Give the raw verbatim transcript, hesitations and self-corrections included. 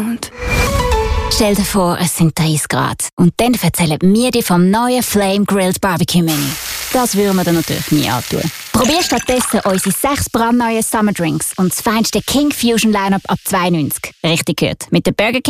Stell dir vor, es sind dreißig Grad. Und dann erzählen wir dir vom neuen Flame Grilled Barbecue Menü. Das würden wir dir natürlich nie antun. Probier stattdessen unsere sechs brandneuen Summer Drinks und das feinste King Fusion Lineup ab zwei neunzig. Richtig gehört. Mit der Burger King